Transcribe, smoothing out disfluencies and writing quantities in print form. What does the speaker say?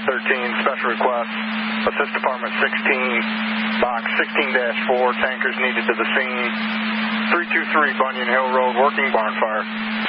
13, special request. Assist Department 16, box 16-4, tankers needed to the scene. 323 Bunyan Hill Road, working barn fire.